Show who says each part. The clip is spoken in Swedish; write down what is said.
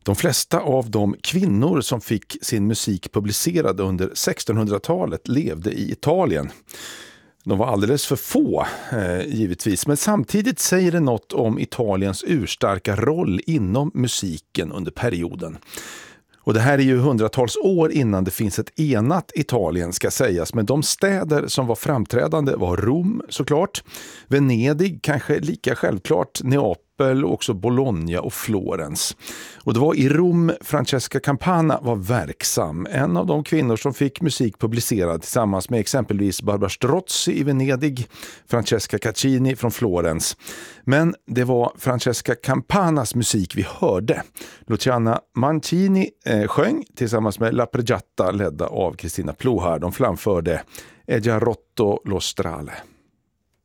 Speaker 1: De flesta av de kvinnor som fick sin musik publicerad under 1600-talet levde i Italien. De var alldeles för få, givetvis, men samtidigt säger det något om Italiens urstarka roll inom musiken under perioden. Och det här är ju hundratals år innan det finns ett enat Italien, ska sägas, men de städer som var framträdande var Rom såklart, Venedig kanske lika självklart, Neapel, också Bologna och Florens. Och det var i Rom Francesca Campana var verksam, en av de kvinnor som fick musik publicerad tillsammans med exempelvis Barbara Strozzi i Venedig, Francesca Caccini från Florens. Men det var Francesca Campanas musik vi hörde. Luciana Mancini sjöng tillsammans med La Pregiata ledda av Cristina Plohar. De framförde E già rotto lo strale.